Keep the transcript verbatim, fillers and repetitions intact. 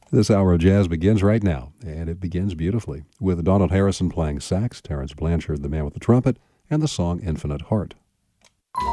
This hour of jazz begins right now, and it begins beautifully with Donald Harrison playing sax, Terence Blanchard, the man with the trumpet, and the song Infinite Heart.